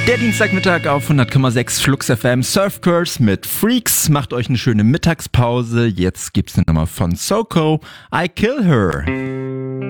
Der Dienstagmittag auf 100,6 Flux FM, Surf Curse mit Freaks. Macht euch eine schöne Mittagspause. Jetzt gibt's eine Nummer von Soko, I Kill Her.